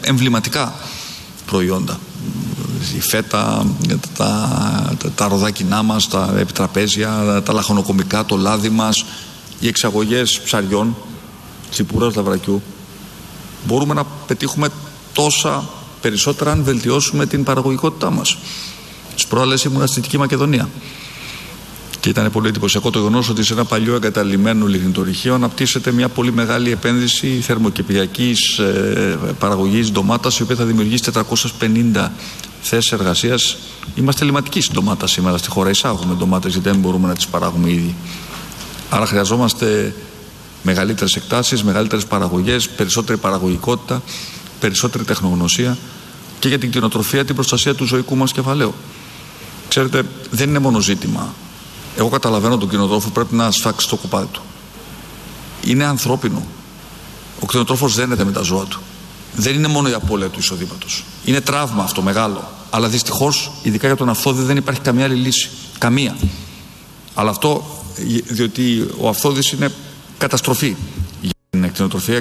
εμβληματικά προϊόντα. Η φέτα, τα ροδάκινά μας, τα επιτραπέζια, τα λαχανοκομικά, το λάδι μας, οι εξαγωγές ψαριών, τσιπούρας, λαβρακιού. Μπορούμε να πετύχουμε τόσα περισσότερα αν βελτιώσουμε την παραγωγικότητά μας. Στις προάλλες ήμουν στη Δυτική Μακεδονία και ήταν πολύ εντυπωσιακό το γεγονός ότι σε ένα παλιό εγκαταλειμμένο λιγνητορυχείο αναπτύσσεται μια πολύ μεγάλη επένδυση θερμοκηπιακής παραγωγής ντομάτας, η οποία θα δημιουργήσει 450 θέσεις εργασίας. Είμαστε ελληματικοί στην ντομάτα σήμερα στη χώρα. Εισάγουμε ντομάτες γιατί δεν μπορούμε να τις παράγουμε ήδη. Άρα χρειαζόμαστε μεγαλύτερες εκτάσεις, μεγαλύτερες παραγωγές, περισσότερη παραγωγικότητα, περισσότερη τεχνογνωσία και για την κτηνοτροφία την προστασία του ζωικού μας κεφαλαίου. Ξέρετε, δεν είναι μόνο ζήτημα. Εγώ καταλαβαίνω τον κτηνοτρόφο πρέπει να σφάξει το κοπάδι του. Είναι ανθρώπινο. Ο κτηνοτρόφος δένεται με τα ζώα του. Δεν είναι μόνο η απώλεια του εισοδήματος. Είναι τραύμα αυτό μεγάλο. Αλλά δυστυχώς, ειδικά για τον αυθόδη, δεν υπάρχει καμία άλλη λύση. Καμία. Αλλά αυτό διότι ο αυθόδης είναι καταστροφή για την κτηνοτροφία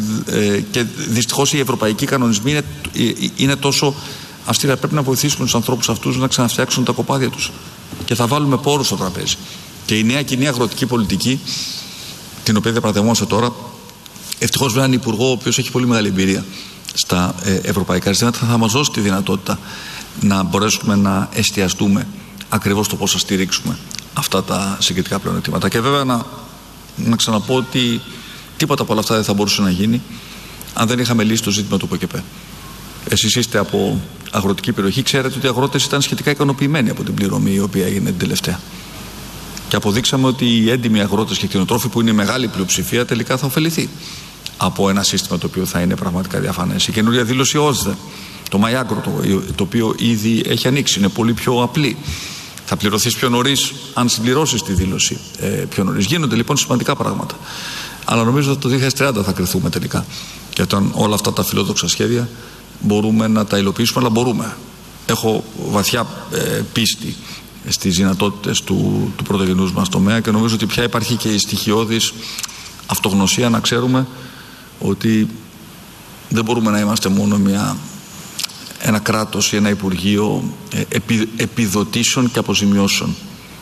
και δυστυχώς οι ευρωπαϊκοί κανονισμοί είναι τόσο αυστηρά. Πρέπει να βοηθήσουμε τους ανθρώπους αυτούς να ξαναφτιάξουν τα κοπάδια τους. Και θα βάλουμε πόρους στο τραπέζι. Και η νέα κοινή αγροτική πολιτική, την οποία διαπραγματευόμαστε τώρα, ευτυχώς με έναν υπουργό ο οποίος έχει πολύ μεγάλη εμπειρία στα ευρωπαϊκά ζητήματα, θα μας δώσει τη δυνατότητα να μπορέσουμε να εστιαστούμε ακριβώς στο πώς θα στηρίξουμε αυτά τα συγκριτικά πλεονεκτήματα. Και βέβαια να ξαναπώ ότι τίποτα από όλα αυτά δεν θα μπορούσε να γίνει αν δεν είχαμε λύσει το ζήτημα του ΠΟΚΕΠΕ. Εσείς είστε από αγροτική περιοχή, ξέρετε ότι οι αγρότες ήταν σχετικά ικανοποιημένοι από την πληρωμή η οποία έγινε την τελευταία. Και αποδείξαμε ότι οι έντιμοι αγρότες και κτηνοτρόφοι, που είναι η μεγάλη πλειοψηφία, τελικά θα ωφεληθεί από ένα σύστημα το οποίο θα είναι πραγματικά διαφανές. Η καινούρια δήλωση ΟΣΔΕ, το MyAgro, το οποίο ήδη έχει ανοίξει, είναι πολύ πιο απλή. Θα πληρωθείς πιο νωρίς αν συμπληρώσεις τη δήλωση πιο νωρίς. Γίνονται λοιπόν σημαντικά πράγματα. Αλλά νομίζω ότι το 2030 θα κρυθούμε τελικά. Και όταν όλα αυτά τα φιλόδοξα σχέδια μπορούμε να τα υλοποιήσουμε, αλλά μπορούμε. Έχω βαθιά πίστη στις δυνατότητες του πρωτογενούς μας τομέα και νομίζω ότι πια υπάρχει και η στοιχειώδης αυτογνωσία να ξέρουμε ότι δεν μπορούμε να είμαστε μόνο ένα κράτος ή ένα Υπουργείο επιδοτήσεων και αποζημιώσεων.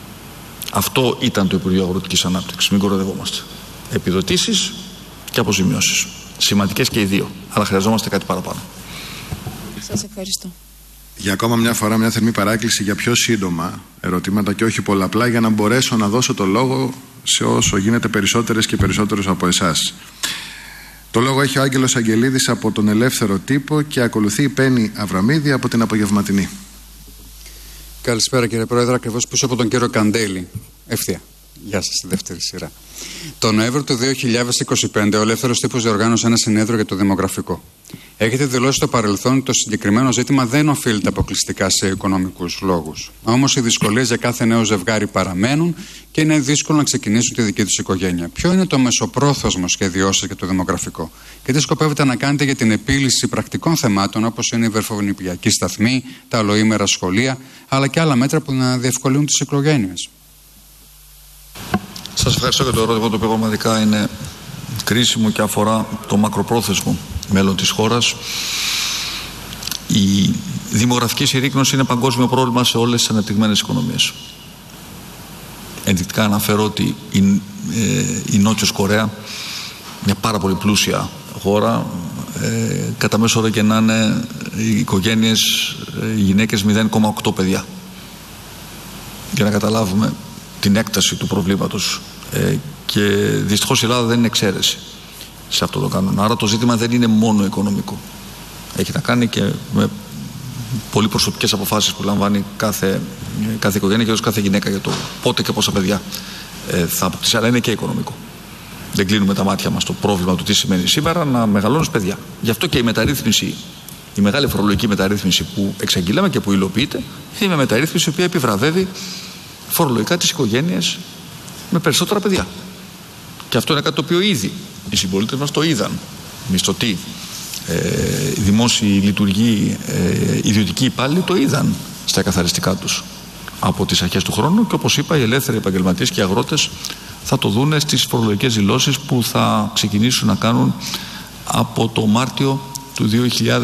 Αυτό ήταν το Υπουργείο Αγροτικής Ανάπτυξης, μην κοροϊδευόμαστε. Επιδοτήσεις και αποζημιώσεις. Σημαντικές και οι δύο, αλλά χρειαζόμαστε κάτι παραπάνω. Σας ευχαριστώ. Για ακόμα μια φορά μια θερμή παράκληση για πιο σύντομα ερωτήματα και όχι πολλαπλά, για να μπορέσω να δώσω το λόγο σε όσο γίνεται περισσότερες και περισσότερους από εσάς. Το λόγο έχει ο Άγγελος Αγγελίδης από τον Ελεύθερο Τύπο και ακολουθεί η Πέννη Αβραμίδη από την Απογευματινή. Καλησπέρα κύριε Πρόεδρε, ακριβώς πίσω από τον κύριο Καντέλη. Ευθεία. Γεια σας, στη δεύτερη σειρά. Το Νοέμβριο του 2025 ο Ελεύθερος Τύπος διοργάνωσε ένα συνέδριο για το δημογραφικό. Έχετε δηλώσει στο παρελθόν ότι το συγκεκριμένο ζήτημα δεν οφείλεται αποκλειστικά σε οικονομικούς λόγους. Όμως οι δυσκολίες για κάθε νέο ζευγάρι παραμένουν και είναι δύσκολο να ξεκινήσουν τη δική τους οικογένεια. Ποιο είναι το μεσοπρόθεσμο σχέδιό σας για το δημογραφικό και τι σκοπεύετε να κάνετε για την επίλυση πρακτικών θεμάτων όπως είναι η βερφονιπιακή σταθμή, τα ολοήμερα σχολεία, αλλά και άλλα μέτρα που να διευκολύνουν τις οικογένειες? Σας ευχαριστώ για το ερώτημα, το οποίο πραγματικά είναι κρίσιμο και αφορά το μακροπρόθεσμο μέλλον της χώρας. Η δημογραφική συρρίκνωση είναι παγκόσμιο πρόβλημα σε όλες τις αναπτυγμένες οικονομίες. Ενδεικτικά αναφέρω ότι η Νότιος Κορέα, μια πάρα πολύ πλούσια χώρα, κατά μέσο όρο γεννάνε οι οικογένειες, οι γυναίκες 0,8 παιδιά. Για να καταλάβουμε την έκταση του προβλήματος. Και δυστυχώς η Ελλάδα δεν είναι εξαίρεση σε αυτό το κανόνα. Άρα το ζήτημα δεν είναι μόνο οικονομικό. Έχει να κάνει και με πολύ προσωπικές αποφάσεις που λαμβάνει κάθε οικογένεια και κάθε γυναίκα για το πότε και πόσα παιδιά θα αποκτήσει. Αλλά είναι και οικονομικό. Δεν κλείνουμε τα μάτια μας στο πρόβλημα του τι σημαίνει σήμερα να μεγαλώνεις παιδιά. Γι' αυτό και η μεταρρύθμιση, η μεγάλη φορολογική μεταρρύθμιση που εξαγγείλαμε και που υλοποιείται, είναι μια μεταρρύθμιση η οποία επιβραβεύει φορολογικά τις οικογένειες με περισσότερα παιδιά. Και αυτό είναι κάτι το οποίο ήδη οι συμπολίτες μας το είδαν. Μισθωτοί, δημόσιοι λειτουργοί, ιδιωτικοί υπάλληλοι το είδαν στα εκαθαριστικά τους από τις αρχές του χρόνου και όπως είπα οι ελεύθεροι επαγγελματίες και οι αγρότες θα το δούνε στις φορολογικές δηλώσεις που θα ξεκινήσουν να κάνουν από το Μάρτιο του 2025.